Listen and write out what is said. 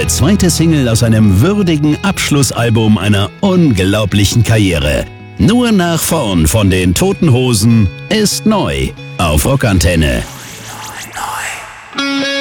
Der zweite Single aus einem würdigen Abschlussalbum einer unglaublichen Karriere. Nur nach vorn von den Toten Hosen ist neu auf Rockantenne.